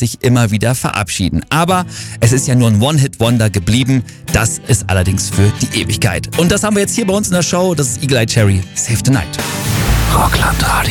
sich immer wieder verabschieden. Aber es ist ja nur ein One-Hit-Wonder geblieben. Das ist allerdings für die Ewigkeit. Und das haben wir jetzt hier bei uns in der Show. Das ist Eagle Eye Cherry. Save the Night. Rockland Radio.